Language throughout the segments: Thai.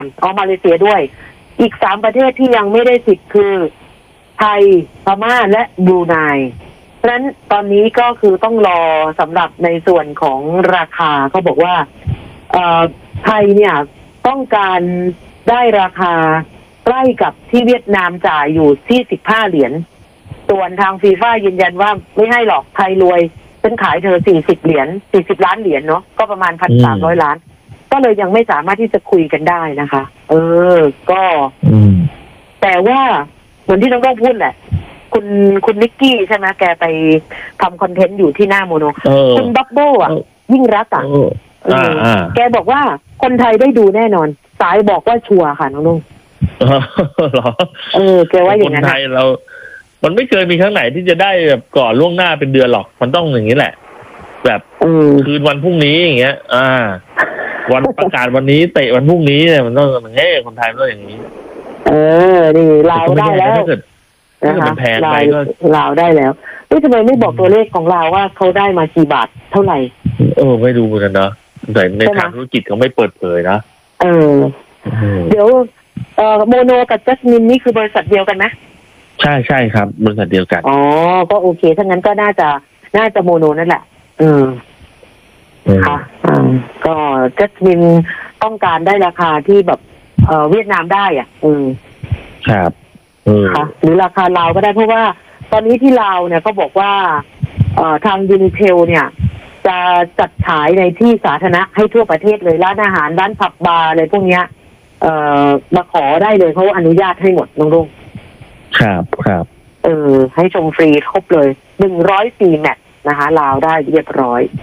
มาเลเซียด้วยอีก3ประเทศที่ยังไม่ได้สิทธิ์คือไทยพม่าและบรูไนเพราะฉะนั้นตอนนี้ก็คือต้องรอสำหรับในส่วนของราคาเขาบอกว่าไทยเนี่ยต้องการได้ราคาใกล้กับที่เวียดนามจ่ายอยู่ที่15 เหรียญส่วนทางฟีฟ่ายืนยันว่าไม่ให้หรอกไทยรวยฉันขายเธอ40 เหรียญ40 ล้านเหรียญเนาะก็ประมาณ 1,300 ล้านก็เลยยังไม่สามารถที่จะคุยกันได้นะคะก็แต่ว่าเหมือนที่น้องต้องพูดแหละคุณนิกกี้ใช่ไหมแกไปทำคอนเทนต์อยู่ที่หน้าโมโนคุณบับเบิ้ลยิ่งรักแกบอกว่าคนไทยได้ดูแน่นอนสายบอกว่าชัวร์ค่ะน้องนุ่งเหรอแกว่าอย่างนั้นคนไทยเรามันไม่เคยมีครั้งไหนที่จะได้แบบก่อนล่วงหน้าเป็นเดือนหรอกมันต้องอย่างนี้แหละแบบคืนวันพรุ่งนี้อย่างเงี้ยวันประกาศวันนี้เตะวันพรุ่งนี้เนี่ยมันต้องคนไทยมันต้องอย่างนี้นี่ลาวได้แล้วถ้ามันแพงไปก็ลาวได้แล้วทำไมไม่บอกตัวเลขของลาวว่าเขาได้มากี่บาทเท่าไหร่ไม่ดูเหมือนกันนะแต่ในทางธุรกิจเขาไม่เปิดเผยนะเดี๋ยวโมโนกับจัสมินนี่คือบริษัทเดียวกันไหมใช่ครับบริษัทเดียวกันก็โอเคถ้างั้นก็น่าจะโมโนนั่นแหละค่ะก็จัสมินต้องการได้ราคาที่แบบเวียดนามได้ครับค่ะหรือราคาลาวก็ได้เพราะว่าตอนนี้ที่ลาวเนี่ยเขาบอกว่าทางยูนิเทลเนี่ยจะจัดฉายในที่สาธารณะให้ทั่วประเทศเลยร้านอาหารร้านผับบาร์อะไรพวกเนี้ยมาขอได้เลยเขาอนุญาตให้หมดน้องรุ่งครับให้ชมฟรีครบเลย104 แมตช์นะคะลาวได้เรียบร้อย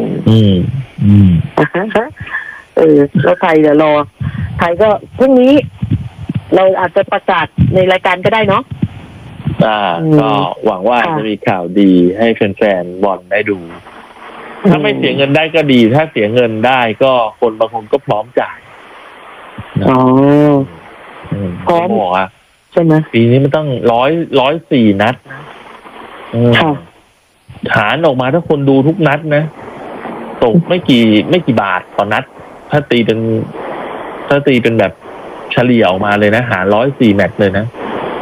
แล้วไทยเดี๋ยวรอไทยก็พรุ่งนี้เราอาจจะประกาศในรายการก็ได้เนาะก็หวังว่าจะมีข่าวดีให้แฟนๆบอลได้ดูถ้าไม่เสียเงินได้ก็ดีถ้าเสียเงินได้ก็คนบางคนก็พร้อมจ่ายพร้อมบอกอ่ะใช่ไหมปีนี้มันต้อง104 นัดฐานออกมาถ้าคนดูทุกนัดนะตกไม่กี่บาทต่อนัดถ้าตีเป็นแบบเฉลี่ยออกมาเลยนะหา104 แมตช์เลยนะ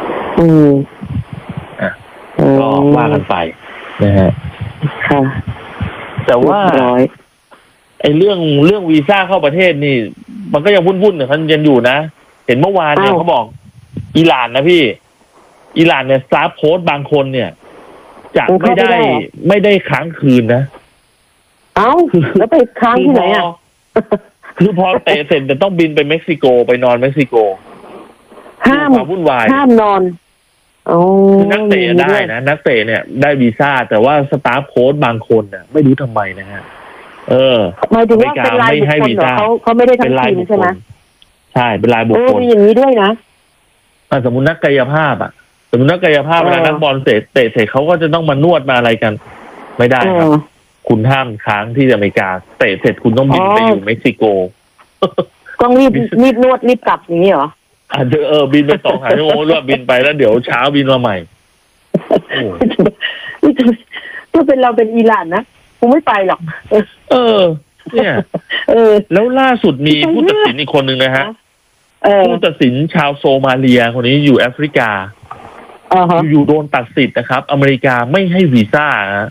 ก็ว่ากันไปนะฮะแต่ว่าไอ้เรื่องวีซ่าเข้าประเทศนี่มันก็ยังวุ่นๆเนี่ยมันยังอยู่นะเห็นเมื่อวานเนี่ยเขาบอกอิหร่านนะพี่อิหร่านเนี่ยสตาฟโค้ชบางคนเนี่ยจะไม่ได้ค้างคืนนะแล้วไปค้างที่ไหนคือพอเตะเสร็จจะต้องบินไปเม็กซิโกไปนอนเม็กซิโกห้ามวุ่นวายห้ามนอนนักเตะได้นะนักเตะเนี่ยได้วีซ่าแต่ว่าสตาฟโค้ชบางคนเนี่ยไม่รู้ทำไมนะฮะหมายถึงว่าเป็นรายบุคคลเหรอเขาไม่ได้ทั้งทีมใช่ไหมใช่เป็นรายบุคคลมีอย่างนี้ด้วยนะสมมุตินักกายภาพสมมุตินักกายภาพเวลานักบอลเตะเสร็จเขาก็จะต้องมานวดมาอะไรกันไม่ได้ครับคุณห้ามค้างที่อเมริกาเตะเสร็จคุณต้องบินไปอยู่เม็กซิโกต้องรีบนวดรีบกลับอย่างนี้เหรอบินไป2 ชั่วโมงแล้วบินไปแล้วเดี๋ยวเช้าบินมาใหม่ถ้าเป็นเราเป็นอิหร่านนะคงไม่ไปหรอกเนี่ยแล้วล่าสุดมีผู้ตัดสินอีกคนหนึ่งนะฮะผู้ตัดสินชาวโซมาเลียคนนี้อยู่แอฟริกาอยู่โดนตัดสิทธิ์นะครับอเมริกาไม่ให้วีซ่า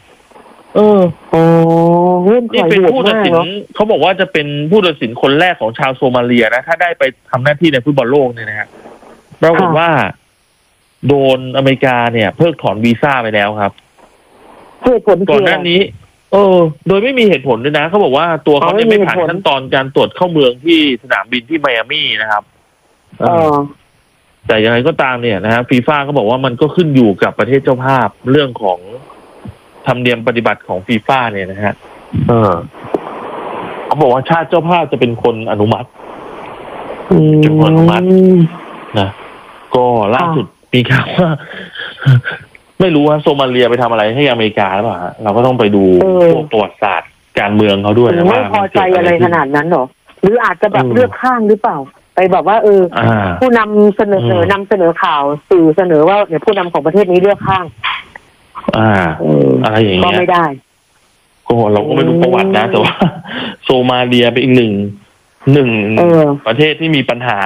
นี่เป็นผู้ตัดสินเขาบอกว่าจะเป็นผู้ตัดสินคนแรกของชาวโซมาเลียนะถ้าได้ไปทำหน้าที่ในฟุตบอลโลกเนี่ยนะฮะปรากฏว่าโดนอเมริกาเนี่ยเพิกถอนวีซ่าไปแล้วครับก่อนหน้านี้โดยไม่มีเหตุผลด้วยนะเขาบอกว่าตัวเขาเนี่ยไม่ผ่านขั้นตอนการตรวจเข้าเมืองที่สนามบินที่ไมอามี่นะครับแต่ยังไงก็ตามเนี่ยนะฮะฟีฟ่าก็บอกว่ามันก็ขึ้นอยู่กับประเทศเจ้าภาพเรื่องของธรรมเนียมปฏิบัติของฟีฟ่าเนี่ยนะฮะเขาบอกว่าชาติเจ้าภาพจะเป็นคนอนุมัตินะก็ล่าสุดมีข่าวว่าไม่รู้ว่าโซมาเลียไปทำอะไรให้อเมริกาหรือเปล่าเราก็ต้องไปดูพวกประวัติศาสตร์การเมืองเขาด้วยนะว่าไม่พอใจอะไรขนาดนั้นหรอหรืออาจจะแบบเลือกข้างหรือเปล่าไปแบบว่าผู้นำเสนอข่าวสื่อเสนอว่าเนี่ยผู้นำของประเทศนี้เลือกข้างอะไรอย่างเงี้ยก็ไม่ได้ก็เราก็ไม่รู้ประวัตินะแต่ว่าโซมาเลียเป็นอีกหนึ่งประเทศที่มีปัญหา